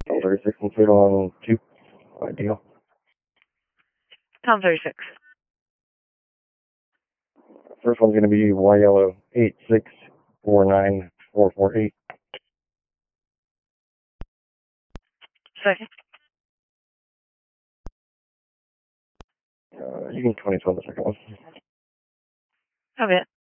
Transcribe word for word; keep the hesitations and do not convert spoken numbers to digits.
Tom thirty-six complete on two. Ideal. Tom thirty-six. First one's going to be Y yellow eight six four nine four four eight. Second. Uh, you can twenty twelve the second one. Okay.